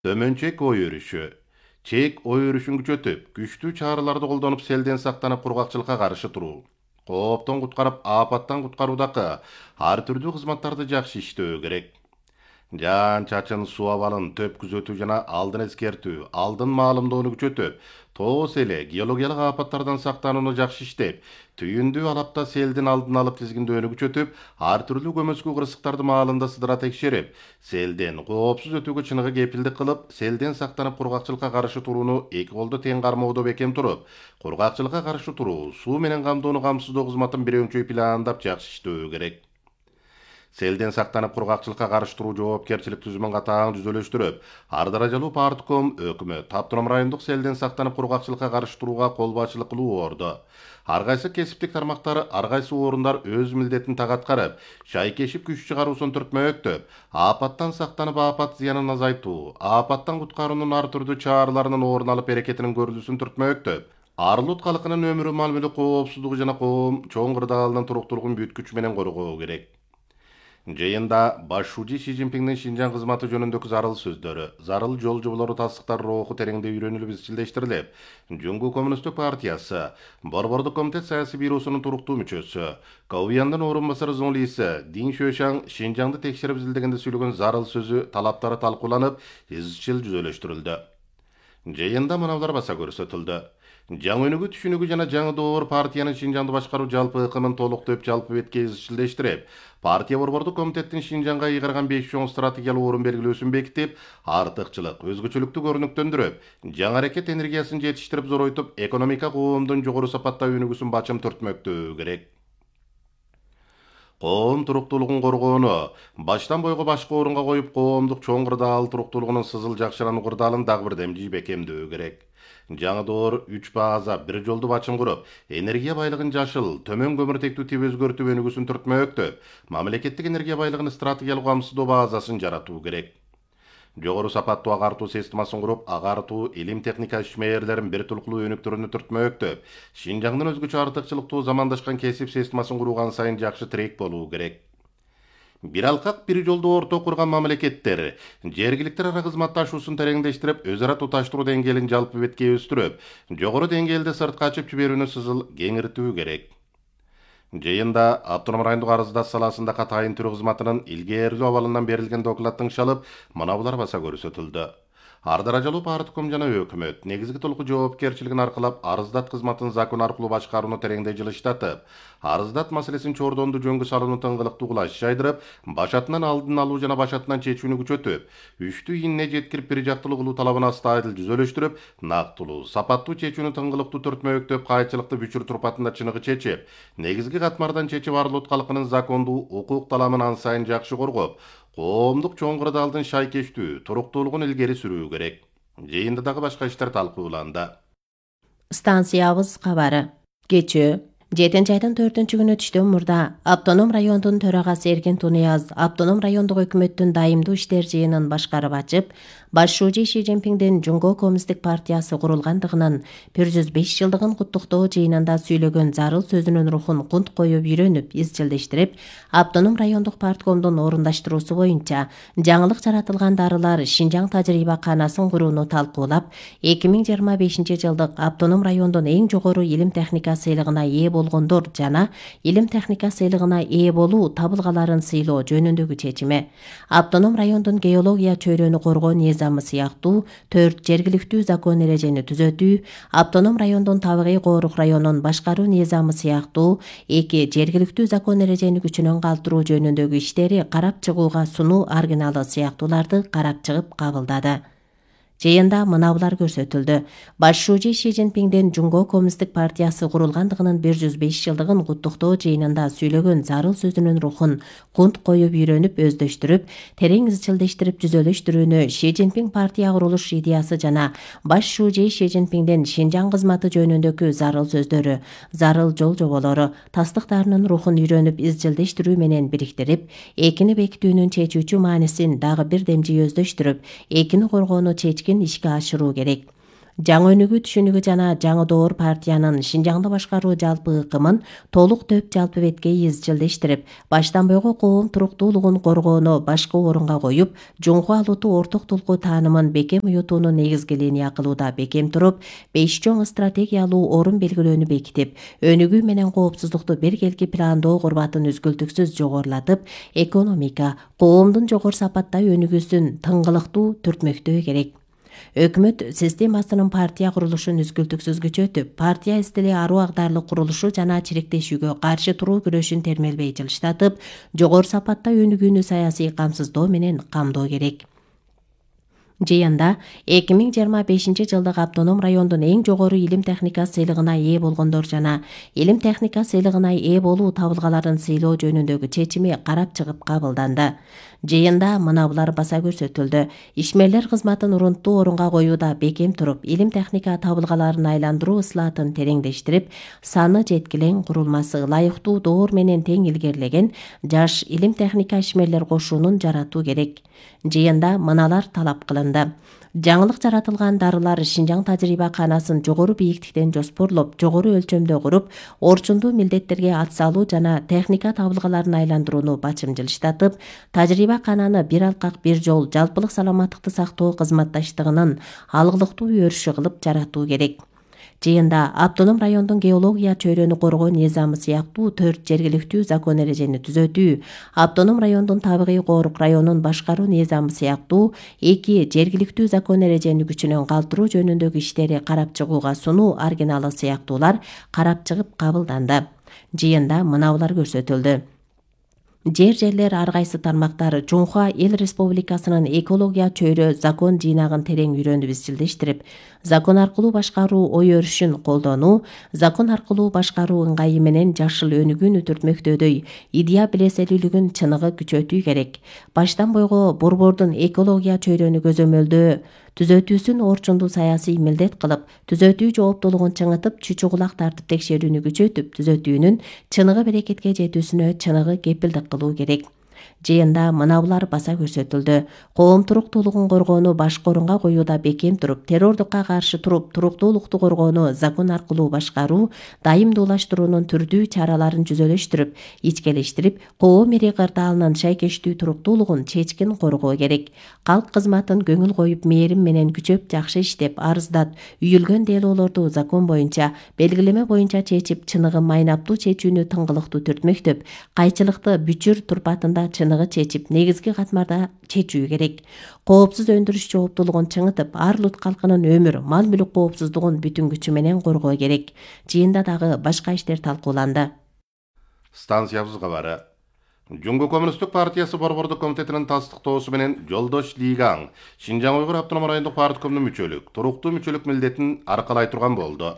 Төмөнчек ой өрүшү. Чек ой өрүшүн күчөтүп, күчтүү чараларды колдонуп селден сактанып кургакчылыкка каршы туруу. Кооптон куткарып, апаттан куткаруудагы ар түрдүү кызматтарды жакшы иштөө керек. Жаан чачын, суу абалын төп күзөтүү жана алдын эскертүү, алдын маалымдоону күчөтүп, тоос эле геологиялык апаттардан сактанууну жакшы иштеп, түйүндүү алапта селдин алдын алып тизгиндөөнү күчөтүп, ар түрлүү көмөскү кырсыктарды маалында сыдыра текшерип, селден коопсуз өтүүгө чыныгы кепилдик кылып, селден сактанып кургакчылыкка каршы турууну эки колдо тең кармоодо бекем туруп, кургакчылыкка каршы туруу, суу менен камдоону камсыздоо кызматын бир өңчөй пландап жакшы иштөө керек. Селден сактанып кургакчылыкка каршы туруу жоопкерчилик түзүмүн катаң түзөлүштүрүп, ар даражалуу партком өкмөт автоном райондук селден сактанып кургакчылыкка каршы турууга кол баачылык кылуу орду. Ар кайсы кесиптик тармактар, ар кайсы орундар өз милдетин так аткарып, шайкешип күч чыгаруусун түртмөктөп, апаттан сактанып апат зыянын азайтуу, апаттан куткаруунун ар түрдүү чараларынын орун алып эрекетинин көрүлүүсүн түртмөктөп, Арлут калкынын өмүрү мал мүлүк коопсуздугу жана коом чоң кырдаалынын туруктуулугун бүткүч менен коргоо керек. Жыйында башчы Ши Цзиньпиңдин Шинжаң кызматы жөнүндөгү зарыл сөздөрү, зарыл жол жоболору тастыктар руху тереңде үйрөнүлүп изчилдештирилип, Жуңгу Коммунисттик партиясы, Борбордук комитет саясий бюросунун туруктуу мүчөсү, Каояндын орун басары Зоң Лиси, Дин Шөшаң Шинжаңды текшерип изилдегенде сүйлөгөн зарыл сөзү талаптары талкууланып, изчил жүзөлөштүрүлдү. Жыйында мыналар баса көрсөтүлдү. Жаңы өнүгүү түшүнүгү жана жаңы доор партиянын Шинжаңды башкаруу жалпы ыкымын толуктоп жалпы бетке изчилдештирип, партия борбордук комитеттин Шинжаңга ыйгарган 5 чоң стратегиялык орун белгилөөсүн бекитип, артыкчылык, өзгөчөлүктү көрүнүктөндүрүп, жаңы аракет энергиясын жетиштирип зоройтуп, экономика коомдун жогору сапатта өнүгүүсүн бачым түртмөктөө керек. Коом туруктуулугун коргоону баштан бойго башкы орунга коюп, коомдук чоң кырдаал туруктуулугунун сызыл жакшырануу кырдаалын дагы бир демжий бекемдөө керек. Жаңы доор 3 база бир жолду бачым куруп, энергия байлыгын жашыл, төмөн көмүртектүү тип өзгөртүп өнүгүүсүн түртмөктөп, мамлекеттик энергия байлыгын стратегиялык камсыздоо базасын жаратуу керек. Жогору сапаттуу агартуу системасын куруп, агартуу илим техника ишмерлерин бир тулкулуу өнүктүрүүнү түртмөктөп, Шинжаңдын өзгөчө артыкчылыктуу замандашкан кесип системасын курган сайын жакшы тирек болуу керек. Бир алкак бир жолду орто курган мамлекеттер жергиликтер ара кызматташуусун тереңдештирип, өз ара туташтыруу деңгээлин жалпы бетке өстүрүп, жогору деңгээлде сыртка ачып жиберүүнү сызыл кеңиртүү керек. Жыйында автоном райондук арыздаш саласында катайын түрү кызматынын илгээрлүү абалынан берилген докладтың шалып, мына булар баса көрсөтүлдү. Ар даражалуу партком жана өкмөт негизги толугу жоопкерчилигин аркылап, арыздат кызматын закон аркылуу башкарууну тереңдей жылыштатып, арыздат маселесин чордонду жөнгө салууну тыңгылыктуу кулаш жайдырып, башатынан алдын алуу жана башатынан чечүүнү күчөтүп, үчтүү ийине жеткирип бир жактылуу кылуу талабына стадил түзөлүштүрүп, нактылуу, сапаттуу чечүүнү тыңгылыктуу түртмөктөп, кайчылыкты бүчүр турпатында чыныгы чечип, негизги катмардан чечип Арлут калкынын закондуу укук таламын ан сайын жакшы коргоп, коомдук чоң кырдаалдын шайкештүү, туруктуулугун илгери сүрүү керек. Жыйында дагы башка иштер талкууланды. Станциябыз кабары. Кечөө 7 айдын 4-күнү түштөн мурда автоном райондун төрагасы Эркин Тунияз автоном райондук өкмөттүн дайымдуу иштер жыйынын башкарып ачып, башчы Ши Цзиньпиңдин Жуңгу Коммунисттик партиясы курулгандыгынын 105 жылдыгын куттуктоо жыйынында сүйлөгөн зарыл сөзүнүн рухун кунт коюп үйрөнүп, изчилдештирип, автоном райондук парткомдун орундаштыруусу боюнча жаңылык жаратылган дарылар Шинжаң тажрыйбаканасын курууну талкуулап, 2025 жылдык автоном райондун эң жогору илим техника сыйлыгына ээ болгондор жана илим техника сыйлыгына ээ болуу табылгаларын сыйлоо жөнүндөгү чечими. Автоном райондун геология чөйрөнү коргоо низамы сыяктуу 4 жергиликтүү закон эрежени түзөтүү, автоном райондун табигый коорук районун башкаруу низамы сыяктуу 2 жергиликтүү закон эрежени күчүнөн калтыруу жөнүндөгү иштери карап чыгууга сунуу аргиналы сыяктууларды карап чыгып кабылдады. Жыйында мына булар көрсөтүлдү. Башчы Ши Цзиньпиңдин Жуңгу Коммунисттик партиясы курулгандыгынын 105 жылдыгын куттуктоо жыйынында сүйлөгөн зарыл сөзүнүн рухун кунт коюп үйрөнүп, өздөштүрүп, терең изчилдештирип жүзөлөштүрүүнү Ши Цзиньпиң партия курулуш идеясы жана башчы Ши Цзиньпиңдин Шинжаң кызматы жөнүндөгү зарыл сөздөрү, зарыл жол жоболору, тастыктарынын рухун үйрөнүп, изчилдештирүү менен бириктирип, экини бекитүүнүн чечүүчү маанисин дагы бир демжи өздөштүрүп, экини коргоону чечкин ишке ашыруу керек. жаңы өнүгүү түшүнүгү жана жаңы доор партиянын Шинжаңды башкаруу жалпы ыкымын толук төп жалпы бетке изчилдештирип, баштан бойго коом туруктуулугун коргоону башкы орунга коюп, жумгу алууту орток тулкуу таанымын бекем уютуунун негизги линия кылууда бекем туруп, 5 чоң стратегиялуу орун белгилөөнү бекитип, өнүгүү менен коопсуздукту биргелки пландоо курбатын үзгүлтүксүз жогорулатып, экономика, коомдун жогору сапаттай өнүгүүсүн тыңгылыктуу түртмөктөө керек. Өкмөт системасынын партия курулушун үзгүлтүксүз күчөтүп, партия стили аруу агдарлык курулушу жана чириктешүүгө каршы туруу күрөшүн термелбей жылыштатып, жогору сапаттай өнүгүүнү саясий камсыздоо менен камдоо керек. Жыйында 2025 жылдык автоном райондун эң жогору илим техника сыйлыгына ээ болгондор жана илим техника сыйлыгына ээ болуу табылгаларын сыйлоо жөнүндөгү чечими карап чыгып кабылданды. Жыйында мына булар баса көрсөтүлдү. Ишмерлер кызматын урунттуу орунга коюуда бекем туруп, илим техника табылгаларын айландыруу ыслаатын тереңдештирип, саны жеткилең курулмасы ылайыктуу доор менен тең илгерилеген жаш илим техника ишмерлер кошуунун жаратуу керек. Жыйында мыналар талап кылынды. Жаңылык жаратылган дарылар Шинжаң тажрыйбаканасын жогору бийиктиктен жоспорлоп, жогору өлчөмдө куруп, орчундуу милдеттерге атсалуу жана техника табылгаларын айландырууну бачым жылыштатып, тажрыйбакананы бир алкак бир жол жалпылык саламаттыкты сактоо кызматташтыгынын алгылыктуу өрүшү кылып жаратуу керек. Жыйында автоном райондун геология чөйрөнү коргоо низамы сыяктуу 4 жергиликтүү закон эрежени түзөтүү, автоном райондун табигый коорук районун башкаруу низамы сыяктуу 2 жергиликтүү закон эрежени күчүнөн калтыруу жөнүндөгү иштери карап чыгууга сунуу аргиналы сыяктуулар карап чыгып кабылданды. Жыйында мына булар көрсөтүлдү. Жерлер ар кайсы тармактар Жумхуа Эл Республикасынын экология чөйрө закон жыйнагын терең үйрөнүп изчилдештирип, закон аркылуу башкаруу ой өрүшүн колдонуу, закон аркылуу башкаруу ыңгайы менен жашыл өнүгүүнү түртмөктөөдөй идея билеселүүлүгүн чыныгы күчөтүү керек. Баштан бойго борбордун экология чөйрөнү көзөмөлдөө түзөтүүсүн орчундуу саясий милдет кылып, түзөтүү жооптуулугун чыңытып, чүчү кулак тартып текшерүүнү күчөтүп, түзөтүүнүн чыныгы берекетке жетүүсүнө чыныгы кепилдик кылуу керек. Жыйында мына булар баса көрсөтүлдү. Коом туруктуулугун коргоону башкы орунга коюуда бекем туруп, террордукка каршы туруп, туруктуулукту коргоону закон аркылуу башкаруу, дайымдуулаштыруунун түрдүү чараларын жүзөлөштүрүп, ичкелештирип, коом ири кырдаалынын шайкештүү туруктуулугун чечкин коргоо керек. Калк кызматын көңүл коюп, мээрим менен күчөп, жакшы иштеп, арыздат, үйүлгөн делоолорду закон боюнча, белгилеме боюнча чечип, чыныгы майнаптуу чечүүнү тыңгылыктуу түртмөктөп, кайчылыкты бүчүр турпатында чыныгы чечип, негизги катмарда чечүү керек. Коопсуз өндүрүш жооптуулугун чыңытып, ар улут калкынын өмүр, мал-мүлүк коопсуздугун бүтүн күчү менен коргоо керек. Жыйында дагы башка иштер талкууланды. Станциябыз кабары. Жумгу Коммунисттик партиясы борбордук комитетинин тастыктоосу менен Жолдош Лигаң Шинжаң Уйгур автоном райондук парткомдун мүчөлүк, туруктуу мүчөлүк милдетин аркалай турган болду.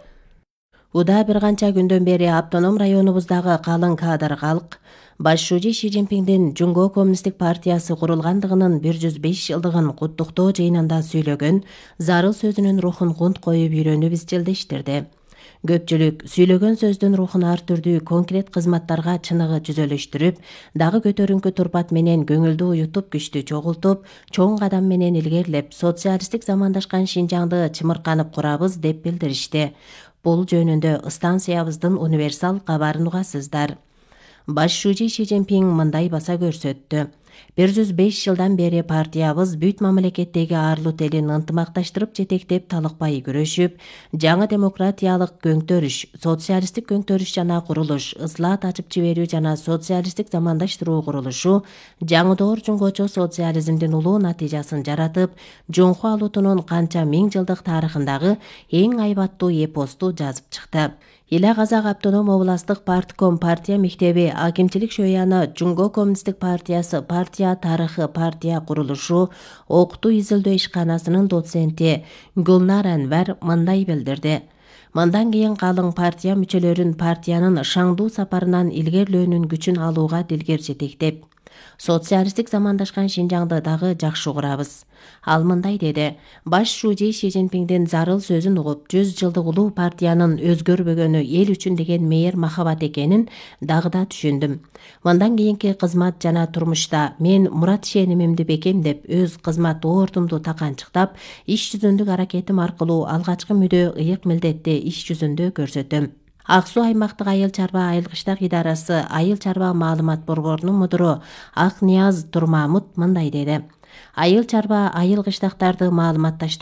Уда бир канча күндөн бери автоном районубуздагы калың кадр калк башчы Ши Цзиньпиңдин Жумгу Коммунисттик партиясы курулгандыгынын 105 жылдыгын куттуктоо жыйынында сүйлөгөн зарыл сөзүнүн рухун кунт коюп үйрөнүп изчилдештирди. Көпчүлүк сүйлөгөн сөздүн рухун ар түрдүү конкрет кызматтарга чыныгы жүзөлөштүрүп, дагы көтөрүңкү турпат менен көңүлдү уютуп, күчтү чогултуп, чоң кадам менен илгерилеп, социалисттик замандашкан Шинжаңды чымырканып курабыз деп билдиришти. Бул жөнүндө станциябыздын универсал кабарын угасыздар. Башчы Ши Цзиньпиң мындай баса көрсөттү. 105 жылдан бери партиябыз бүт мамлекеттеги арлы элин ынтымакташтырып жетектеп талыкпай күрөшүп, жаңы демократиялык көңтөрүш, социалисттик көңтөрүш жана курулуш, ыслаат ачып жиберүү жана социалисттик замандаштыруу курулушу, жаңы доор жумгочо социализмдин улуу натыйжасын жаратып, Жумхуа алуутунун канча миң жылдык тарыхындагы эң айбаттуу эпосту жазып чыкты. Ила Казак автоном областык партком партия мектеби акимчилик шөяны Жумгу Коммунисттик партиясы партия тарыхы партия курулушу окутуу изилдөө ишканасынын доценти Гулнар Анвар мындай билдирди. Мындан кийин калың партия мүчөлөрүн партиянын шаңдуу сапарынан илгерилөөнүн күчүн алууга дилгер жетектеп, Социалисттик замандашкан Шинжаңды дагы жакшы угурабыз. Ал мындай деди: баш шужи Ши Цзиньпиңдин зарыл сөзүн угуп, 100 жылдык улуу партиянын өзгөрбөгөнү эл үчүн деген мээр махабат экенин дагы да түшүндүм. Мындан кийинки кызмат жана турмушта мен мурат ишенимимди бекемдеп, өз кызмат оортумду таканчыктап, иш жүзүндүк аракетим аркылуу алгачкы мүдө ыйык милдетти иш жүзүндө көрсөтөм. Ак Суу аймактык айыл чарба айылгыштак идарасы айыл чарба маалымат борборунун мудуру Ак Нияз Турмамут мындай деди: айыл чарба айыл кыштактарды маалыматташтыруу